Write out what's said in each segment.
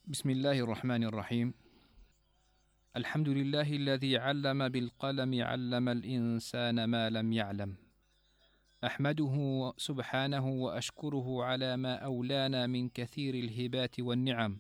بسم الله الرحمن الرحيم. الحمد لله الذي علم بالقلم علم الإنسان ما لم يعلم. أحمده سبحانه وأشكره على ما أولانا من كثير الهبات والنعم،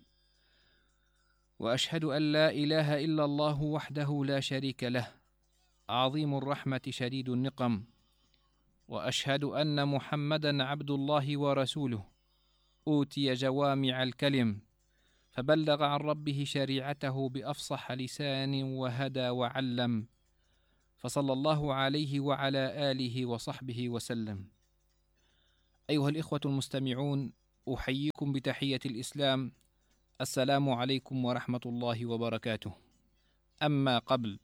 وأشهد أن لا إله إلا الله وحده لا شريك له، عظيم الرحمة شديد النقم. وأشهد أن محمدا عبد الله ورسوله، أوتي جوامع الكلم، فبلغ عن ربه شريعته بأفصح لسان وهدى وعلم، فصلى الله عليه وعلى آله وصحبه وسلم. أيها الإخوة المستمعون، أحييكم بتحية الإسلام، السلام عليكم ورحمة الله وبركاته. أما قبل،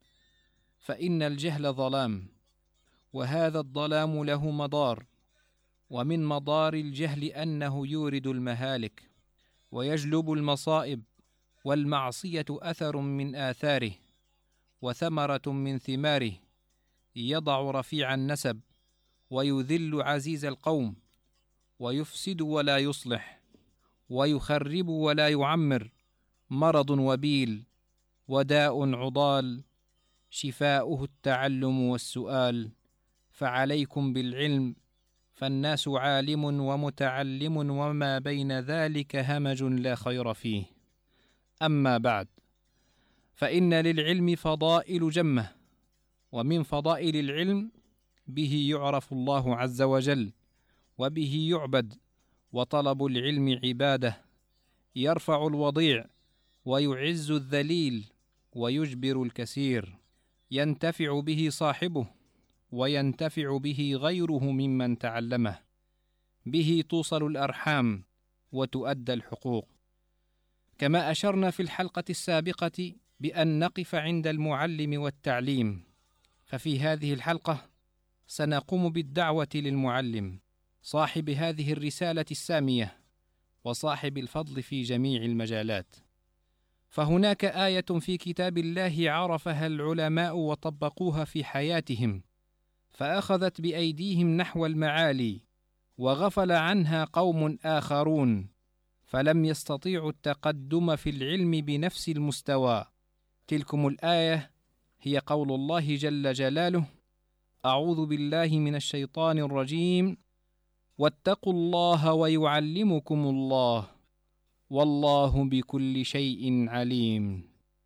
فإن الجهل ظلام، وهذا الظلام له مضار، ومن مضار الجهل أنه يورد المهالك ويجلب المصائب، والمعصية أثر من آثاره وثمرة من ثماره، يضع رفيع النسب ويذل عزيز القوم، ويفسد ولا يصلح، ويخرب ولا يعمر، مرض وبيل، وداء عضال، شفاؤه التعلم والسؤال. فعليكم بالعلم، فالناس عالم ومتعلم، وما بين ذلك همج لا خير فيه. أما بعد، فإن للعلم فضائل جمة، ومن فضائل العلم به يعرف الله عز وجل، وبه يعبد، وطلب العلم عبادة، يرفع الوضيع ويعز الذليل ويجبر الكثير، ينتفع به صاحبه وينتفع به غيره ممن تعلمه، به توصل الأرحام وتؤدى الحقوق. كما أشرنا في الحلقة السابقة بأن نقف عند المعلم والتعليم، ففي هذه الحلقة سنقوم بالدعوة للمعلم، صاحب هذه الرسالة السامية وصاحب الفضل في جميع المجالات. فهناك آية في كتاب الله عرفها العلماء وطبقوها في حياتهم، فأخذت بأيديهم نحو المعالي، وغفل عنها قوم آخرون، فلم يستطيعوا التقدم في العلم بنفس المستوى. تلكم الآية هي قول الله جل جلاله: أعوذ بالله من الشيطان الرجيم، واتقوا الله ويعلمكم الله، والله بكل شيء عليم.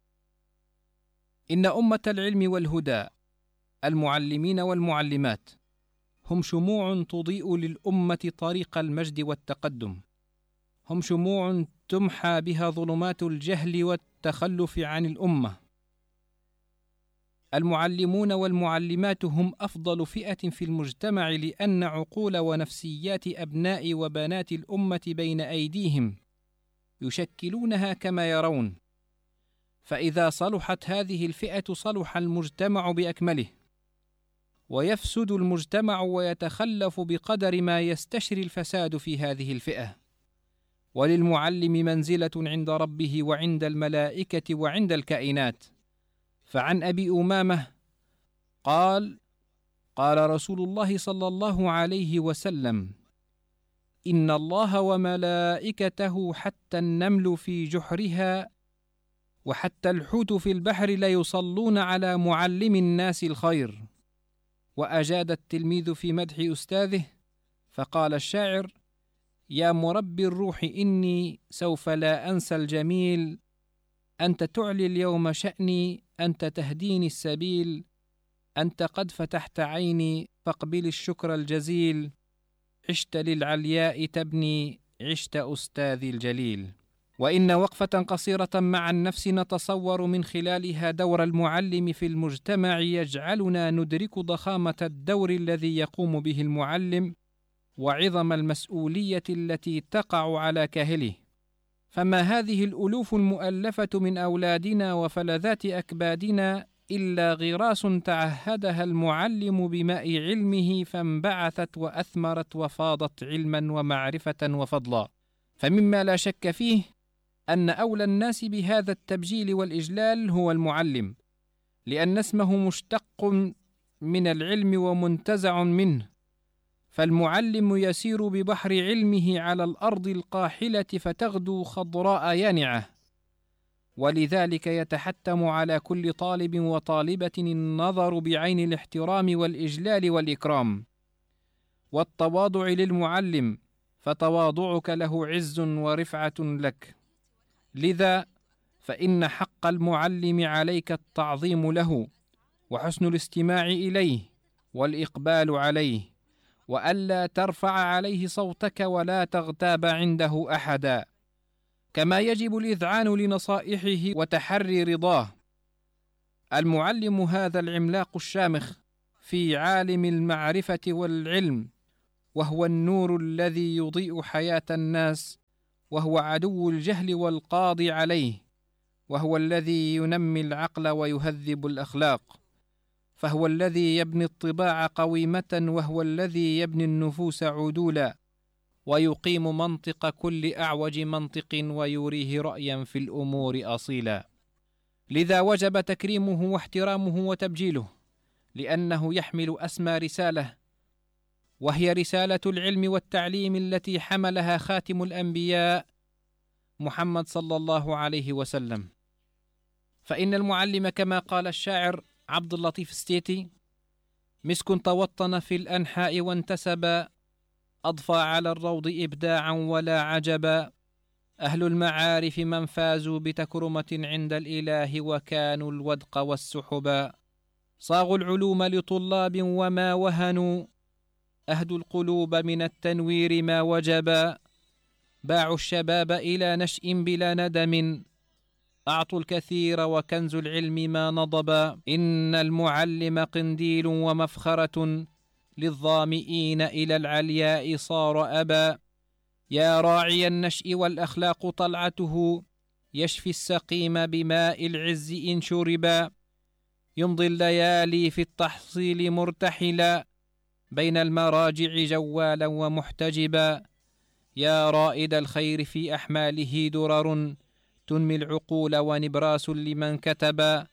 إن أمة العلم والهدى، المعلمين والمعلمات، هم شموع تضيء للأمة طريق المجد والتقدم، هم شموع تمحى بها ظلمات الجهل والتخلف عن الأمة. المعلمون والمعلمات هم أفضل فئة في المجتمع، لأن عقول ونفسيات أبناء وبنات الأمة بين أيديهم، يشكلونها كما يرون. فإذا صلحت هذه الفئة صلح المجتمع بأكمله، ويفسد المجتمع ويتخلف بقدر ما يستشري الفساد في هذه الفئة. وللمعلم منزلة عند ربه وعند الملائكة وعند الكائنات. فعن أبي أمامة قال: قال رسول الله صلى الله عليه وسلم: إن الله وملائكته حتى النمل في جحرها وحتى الحوت في البحر ليصلون على معلم الناس الخير. وأجاد التلميذ في مدح أستاذه، فقال الشاعر: يا مربي الروح إني سوف لا أنسى الجميل، أنت تعلي اليوم شأني، أنت تهديني السبيل، أنت قد فتحت عيني فاقبل الشكر الجزيل، عشت للعلياء تبني، عشت أستاذي الجليل. وإن وقفة قصيرة مع النفس نتصور من خلالها دور المعلم في المجتمع يجعلنا ندرك ضخامة الدور الذي يقوم به المعلم، وعظم المسؤولية التي تقع على كاهله. فما هذه الألوف المؤلفة من أولادنا وفلذات أكبادنا إلا غراس تعهدها المعلم بماء علمه، فانبعثت وأثمرت وفاضت علما ومعرفة وفضلا. فمما لا شك فيه أن أولى الناس بهذا التبجيل والإجلال هو المعلم، لأن اسمه مشتق من العلم ومنتزع منه، فالمعلم يسير ببحر علمه على الأرض القاحلة فتغدو خضراء يانعة، ولذلك يتحتم على كل طالب وطالبة النظر بعين الاحترام والإجلال والإكرام والتواضع للمعلم، فتواضعك له عز ورفعة لك. لذا فإن حق المعلم عليك التعظيم له وحسن الاستماع إليه والإقبال عليه، وألا ترفع عليه صوتك ولا تغتاب عنده أحدا، كما يجب الإذعان لنصائحه وتحري رضاه. المعلم هذا العملاق الشامخ في عالم المعرفة والعلم، وهو النور الذي يضيء حياة الناس، وهو عدو الجهل والقاضي عليه، وهو الذي ينمي العقل ويهذب الأخلاق، فهو الذي يبني الطباع قويمة، وهو الذي يبني النفوس عدولا، ويقيم منطق كل أعوج منطق، ويريه رأيا في الأمور أصيلا. لذا وجب تكريمه واحترامه وتبجيله، لأنه يحمل أسمى رسالة، وهي رسالة العلم والتعليم التي حملها خاتم الأنبياء محمد صلى الله عليه وسلم. فإن المعلم كما قال الشاعر عبد اللطيف الستيتي: مسك توطن في الأنحاء وانتسب، أضفى على الروض إبداعا ولا عجبا، أهل المعارف من فازوا بتكرمة عند الإله، وكانوا الودق والسحبا، صاغوا العلوم لطلاب وما وهنوا، أهدوا القلوب من التنوير ما وجبا، باعوا الشباب إلى نشء بلا ندم، أعطوا الكثير وكنز العلم ما نضبا، إن المعلم قنديل ومفخرة، للظامئين إلى العلياء صار أبا، يا راعي النشء والأخلاق طلعته، يشفي السقيم بماء العز إن شربا، يمضي الليالي في التحصيل مرتحلا، بين المراجع جوالا ومحتجبا، يا رائد الخير في أحماله درر، تنمي العقول ونبراس لمن كتبا،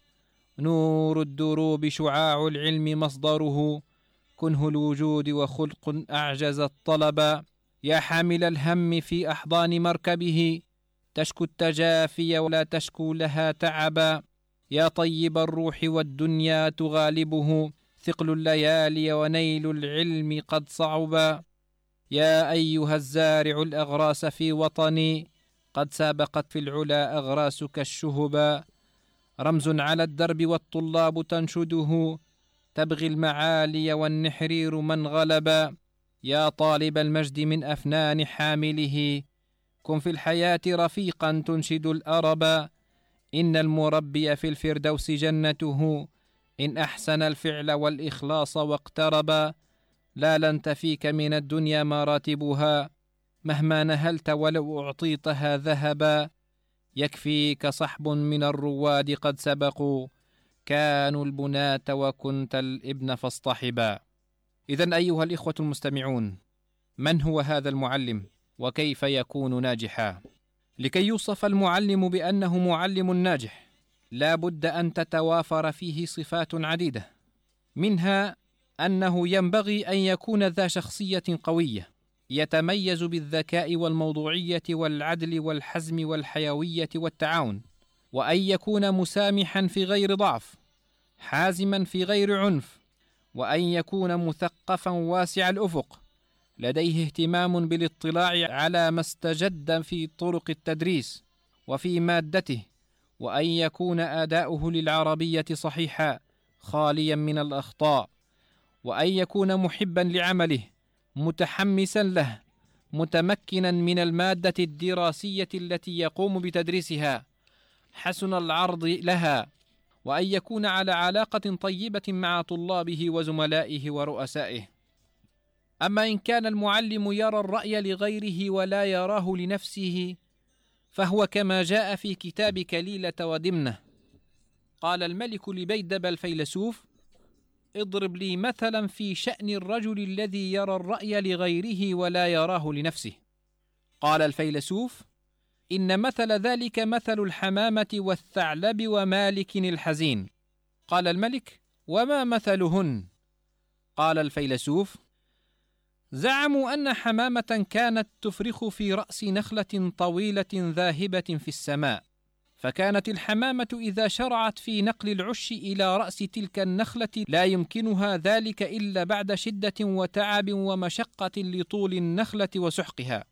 نور الدروب شعاع العلم مصدره، كنه الوجود وخلق أعجز الطلبا، يا حامل الهم في أحضان مركبه، تشكو التجافي ولا تشكو لها تعبا، يا طيب الروح والدنيا تغالبه، ثقل الليالي ونيل العلم قد صعبا، يا أيها الزارع الأغراس في وطني، قد سابقت في العلا أغراسك الشهبا، رمز على الدرب والطلاب تنشده، تبغي المعالي والنحرير من غلبا، يا طالب المجد من أفنان حامله، كن في الحياة رفيقا تنشد الأربا، إن المربي في الفردوس جنته، إن أحسن الفعل والإخلاص واقتربا، لا لن تفيك من الدنيا مراتبها، مهما نهلت ولو أعطيتها ذهبا، يكفيك صحب من الرواد قد سبقوا، كانوا البناة وكنت الابن فاصطحبا. إذن أيها الإخوة المستمعون، من هو هذا المعلم وكيف يكون ناجحا؟ لكي يوصف المعلم بأنه معلم ناجح لا بد أن تتوافر فيه صفات عديدة، منها أنه ينبغي أن يكون ذا شخصية قوية يتميز بالذكاء والموضوعية والعدل والحزم والحيوية والتعاون، وأن يكون مسامحا في غير ضعف، حازما في غير عنف، وأن يكون مثقفا واسع الأفق، لديه اهتمام بالاطلاع على ما استجد في طرق التدريس وفي مادته، وأن يكون أداؤه للعربية صحيحا خاليا من الأخطاء، وأن يكون محبا لعمله متحمسا له متمكنا من المادة الدراسية التي يقوم بتدريسها حسن العرض لها، وأن يكون على علاقة طيبة مع طلابه وزملائه ورؤسائه. أما إن كان المعلم يرى الرأي لغيره ولا يراه لنفسه، فهو كما جاء في كتاب كليلة ودمنة: قال الملك لبيدب الفيلسوف: اضرب لي مثلا في شأن الرجل الذي يرى الرأي لغيره ولا يراه لنفسه. قال الفيلسوف: إن مثل ذلك مثل الحمامة والثعلب ومالك الحزين. قال الملك: وما مثلهن؟ قال الفيلسوف: زعموا أن حمامة كانت تفرخ في رأس نخلة طويلة ذاهبة في السماء، فكانت الحمامة إذا شرعت في نقل العش إلى رأس تلك النخلة لا يمكنها ذلك إلا بعد شدة وتعب ومشقة لطول النخلة وسحقها،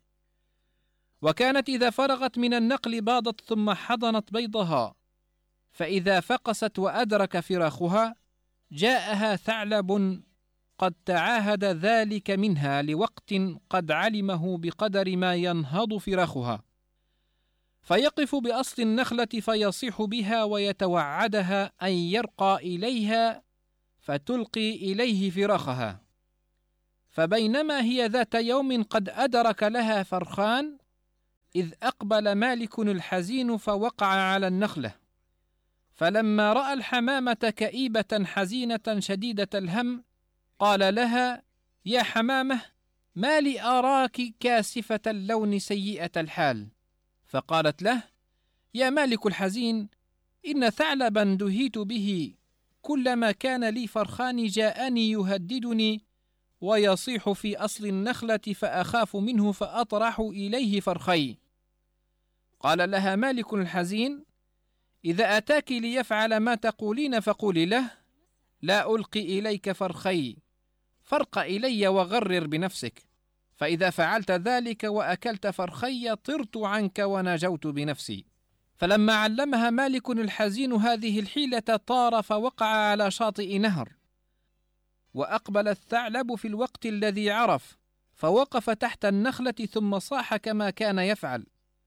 وكانت إذا فرغت من النقل باضت ثم حضنت بيضها، فإذا فقست وأدرك فراخها جاءها ثعلب قد تعاهد ذلك منها لوقت قد علمه بقدر ما ينهض فراخها، فيقف بأصل النخلة فيصيح بها ويتوعدها أن يرقى إليها فتلقي إليه فراخها. فبينما هي ذات يوم قد أدرك لها فرخان إذ أقبل مالك الحزين فوقع على النخلة، فلما رأى الحمامة كئيبة حزينة شديدة الهم قال لها: يا حمامة، ما لي أراك كاسفة اللون سيئة الحال؟ فقالت له: يا مالك الحزين، إن ثعلبا دهيت به، كلما كان لي فرخان جاءني يهددني ويصيح في أصل النخلة فأخاف منه فأطرح إليه فرخي. قال لها مالك الحزين: إذا أتاك ليفعل ما تقولين فقولي له: لا ألقي إليك فرخي، فرق إلي وغرر بنفسك، فإذا فعلت ذلك وأكلت فرخي طرت عنك ونجوت بنفسي. فلما علمها مالك الحزين هذه الحيلة طار فوقع على شاطئ نهر، وأقبل الثعلب في الوقت الذي عرف فوقف تحت النخلة ثم صاح كما كان يفعل،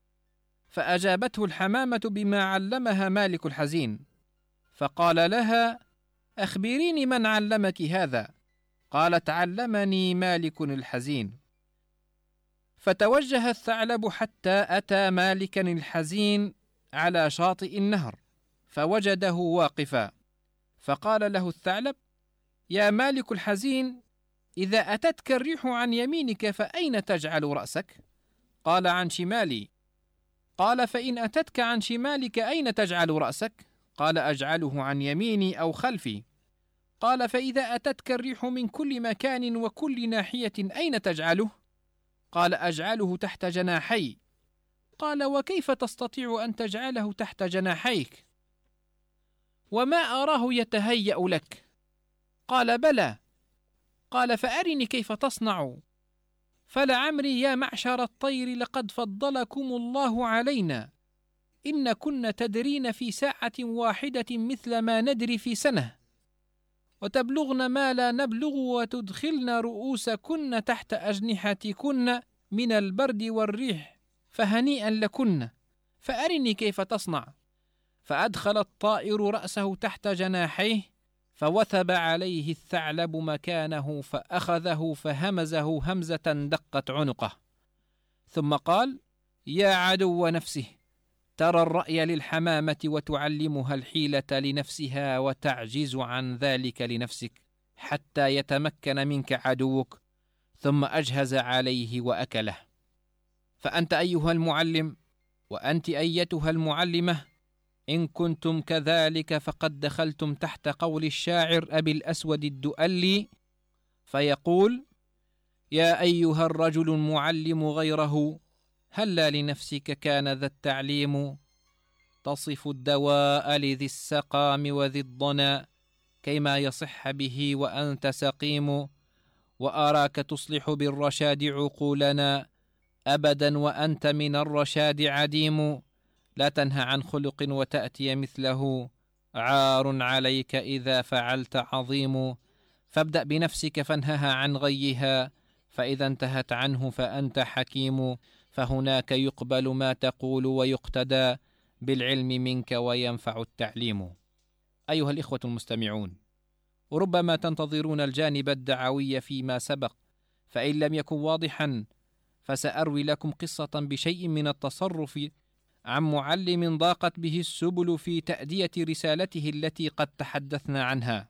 فأجابته الحمامة بما علمها مالك الحزين، فقال لها: أخبريني من علمك هذا؟ قالت: علمني مالك الحزين. فتوجه الثعلب حتى أتى مالكا الحزين على شاطئ النهر فوجده واقفا، فقال له الثعلب: يا مالك الحزين، إذا أتتك الريح عن يمينك فأين تجعل رأسك؟ قال: عن شمالي. قال: فإن أتتك عن شمالك أين تجعل رأسك؟ قال: أجعله عن يميني أو خلفي. قال: فإذا أتتك الريح من كل مكان وكل ناحية أين تجعله؟ قال: أجعله تحت جناحي. قال: وكيف تستطيع أن تجعله تحت جناحيك؟ وما أراه يتهيأ لك. قال: بلى. قال: فأرني كيف تصنع. فلعمري يا معشر الطير لقد فضلكم الله علينا، إن كن تدرين في ساعة واحدة مثل ما ندري في سنة، وتبلغن ما لا نبلغ، وتدخلن رؤوسكن تحت أجنحتكن من البرد والريح، فهنيئا لكن، فأرني كيف تصنع. فأدخل الطائر رأسه تحت جناحيه فوثب عليه الثعلب مكانه فأخذه فهمزه همزة دقت عنقه، ثم قال: يا عدو نفسه، ترى الرأي للحمامة وتعلمها الحيلة لنفسها وتعجز عن ذلك لنفسك حتى يتمكن منك عدوك، ثم أجهز عليه وأكله. فأنت أيها المعلم، وأنت أيتها المعلمة، إن كنتم كذلك فقد دخلتم تحت قول الشاعر أبي الأسود الدؤلي فيقول: يا أيها الرجل المعلم غيره، هلا لنفسك كان ذا التعليم، تصف الدواء لذي السقام وذي الضنا، كيما يصح به وأنت سقيم، وأراك تصلح بالرشاد عقولنا، أبدا وأنت من الرشاد عديم، لا تنهى عن خلق وتأتي مثله، عار عليك إذا فعلت عظيم، فابدأ بنفسك فانهها عن غيها، فإذا انتهت عنه فأنت حكيم، فهناك يقبل ما تقول ويقتدى بالعلم منك وينفع التعليم. أيها الإخوة المستمعون، ربما تنتظرون الجانب الدعوي فيما سبق، فإن لم يكن واضحا فسأروي لكم قصة بشيء من التصرف عن معلم ضاقت به السبل في تأدية رسالته التي قد تحدثنا عنها.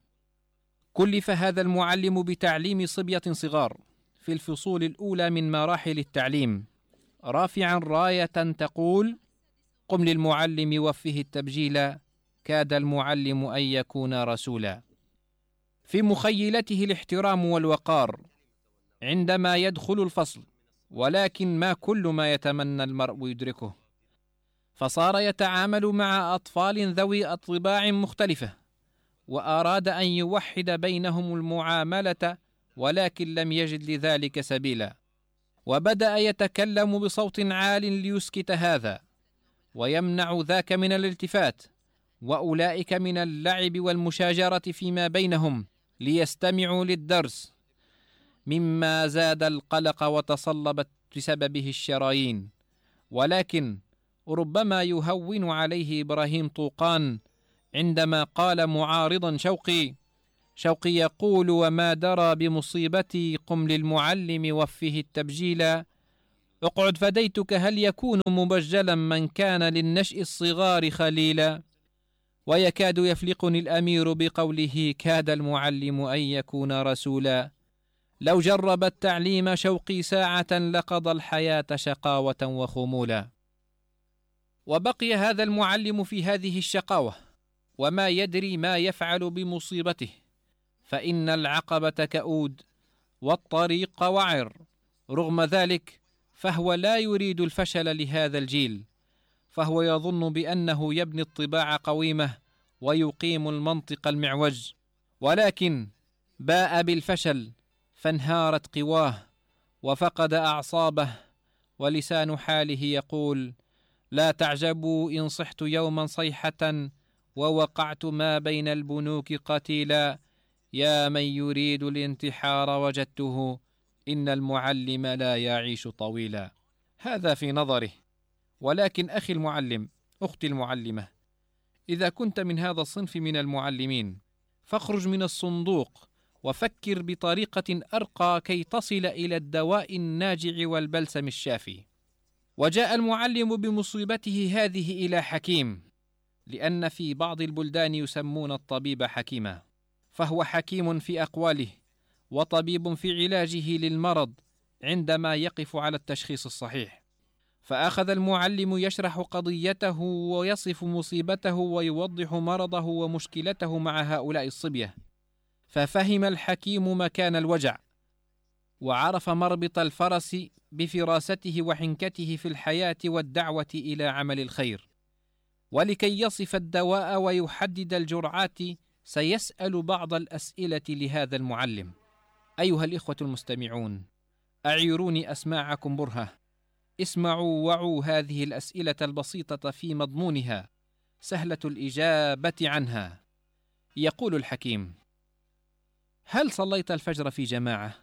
كلف هذا المعلم بتعليم صبية صغار في الفصول الأولى من مراحل التعليم، رافعا راية تقول: قم للمعلم وفه التبجيلا، كاد المعلم أن يكون رسولا. في مخيلته الاحترام والوقار، عندما يدخل الفصل، ولكن ما كل ما يتمنى المرء يدركه، فصار يتعامل مع أطفال ذوي أطباع مختلفة، وأراد أن يوحد بينهم المعاملة، ولكن لم يجد لذلك سبيلا، وبدأ يتكلم بصوت عال ليسكت هذا ويمنع ذاك من الالتفات، وأولئك من اللعب والمشاجرة فيما بينهم ليستمعوا للدرس، مما زاد القلق وتصلبت بسببه الشرايين. ولكن ربما يهون عليه إبراهيم طوقان عندما قال معارضا شوقي يقول: وما درى بمصيبتي قم للمعلم وفه التبجيلا، اقعد فديتك هل يكون مبجلا من كان للنشء الصغار خليلا. ويكاد يفلقني الأمير بقوله: كاد المعلم أن يكون رسولا، لو جرب التعليم شوقي ساعة لقضى الحياة شقاوة وخمولا. وبقي هذا المعلم في هذه الشقاوة وما يدري ما يفعل بمصيبته، فإن العقبة كؤود والطريق وعر. رغم ذلك فهو لا يريد الفشل لهذا الجيل، فهو يظن بأنه يبني الطباع قويمة ويقيم المنطق المعوج، ولكن باء بالفشل فانهارت قواه وفقد أعصابه، ولسان حاله يقول: لا تعجبوا إن صحت يوما صيحة ووقعت ما بين البنوك قتيلا، يا من يريد الانتحار وجدته إن المعلم لا يعيش طويلا. هذا في نظره، ولكن أخي المعلم، أختي المعلمة، إذا كنت من هذا الصنف من المعلمين فاخرج من الصندوق وفكر بطريقة أرقى كي تصل إلى الدواء الناجع والبلسم الشافي. وجاء المعلم بمصيبته هذه إلى حكيم، لأن في بعض البلدان يسمون الطبيب حكيما، فهو حكيم في أقواله وطبيب في علاجه للمرض عندما يقف على التشخيص الصحيح. فأخذ المعلم يشرح قضيته ويصف مصيبته ويوضح مرضه ومشكلته مع هؤلاء الصبية، ففهم الحكيم مكان الوجع، وعرف مربط الفرس بفراسته وحنكته في الحياة والدعوة إلى عمل الخير. ولكي يصف الدواء ويحدد الجرعات سيسأل بعض الأسئلة لهذا المعلم. أيها الإخوة المستمعون، أعيروني أسماعكم برهة، اسمعوا وعوا هذه الأسئلة البسيطة في مضمونها، سهلة الإجابة عنها. يقول الحكيم: هل صليت الفجر في جماعة؟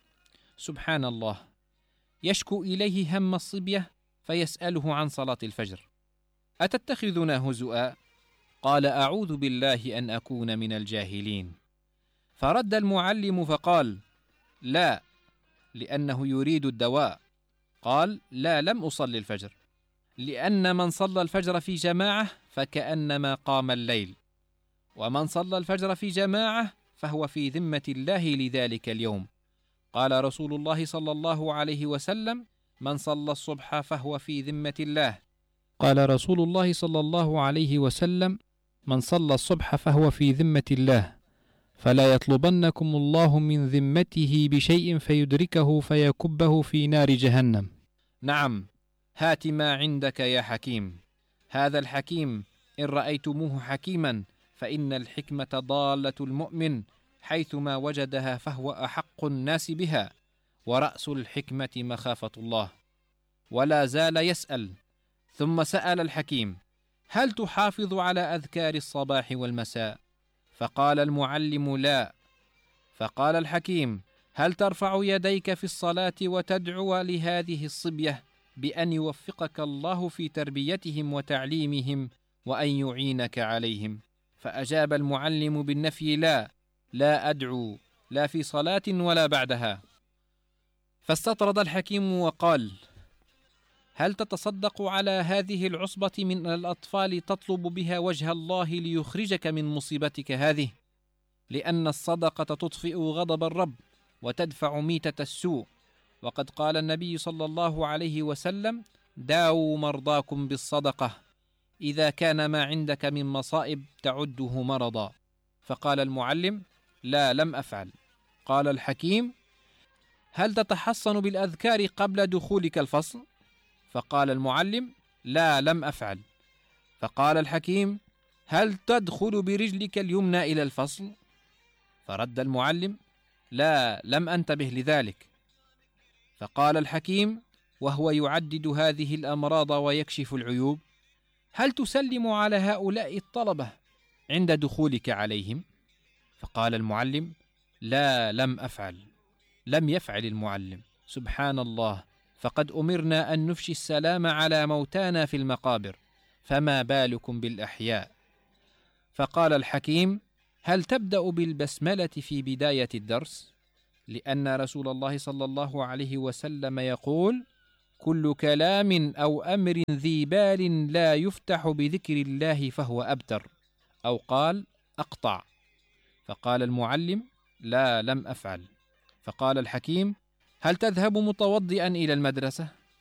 سبحان الله، يشكو إليه هم الصبية فيسأله عن صلاة الفجر. أتتخذنا هزؤا؟ قال: أعوذ بالله أن أكون من الجاهلين. فرد المعلم فقال: لا، لأنه يريد الدواء. قال: لا، لم أصلي الفجر، لأن من صلى الفجر في جماعة فكأنما قام الليل، ومن صلى الفجر في جماعة فهو في ذمة الله لذلك اليوم. قال رسول الله صلى الله عليه وسلم: من صلى الصبح فهو في ذمة الله. قال رسول الله صلى الله عليه وسلم: من صلى الصبح فهو في ذمة الله، فلا يطلبنكم الله من ذمته بشيء فيدركه فيكبه في نار جهنم. نعم، هات ما عندك يا حكيم. هذا الحكيم إن رأيتموه حكيما فإن الحكمة ضالة المؤمن، حيثما وجدها فهو أحق الناس بها، ورأس الحكمة مخافة الله. ولا زال يسأل، ثم سأل الحكيم: هل تحافظ على أذكار الصباح والمساء؟ فقال المعلم: لا. فقال الحكيم: هل ترفع يديك في الصلاة وتدعو لهذه الصبية بأن يوفقك الله في تربيتهم وتعليمهم وأن يعينك عليهم؟ فأجاب المعلم بالنفي: لا أدعو، لا في صلاة ولا بعدها. فاستطرد الحكيم وقال: هل تتصدق على هذه العصبة من الأطفال تطلب بها وجه الله ليخرجك من مصيبتك هذه؟ لأن الصدقة تطفئ غضب الرب وتدفع ميتة السوء، وقد قال النبي صلى الله عليه وسلم: داووا مرضاكم بالصدقة إذا كان ما عندك من مصائب تعده مرضا. فقال المعلم: لا، لم أفعل. قال الحكيم: هل تتحصن بالأذكار قبل دخولك الفصل؟ فقال المعلم: لا، لم أفعل. فقال الحكيم: هل تدخل برجلك اليمنى إلى الفصل؟ فرد المعلم: لا، لم أنتبه لذلك. فقال الحكيم وهو يعدد هذه الأمراض ويكشف العيوب: هل تسلم على هؤلاء الطلبة عند دخولك عليهم؟ فقال المعلم: لا، لم أفعل. لم يفعل المعلم. سبحان الله، فقد أمرنا أن نفشي السلام على موتانا في المقابر، فما بالكم بالأحياء؟ فقال الحكيم: هل تبدأ بالبسملة في بداية الدرس؟ لأن رسول الله صلى الله عليه وسلم يقول: كل كلام أو أمر ذي بال لا يفتح بذكر الله فهو أبتر، أو قال أقطع. فقال المعلم: لا، لم أفعل. فقال الحكيم: هل تذهب متوضئا إلى المدرسة؟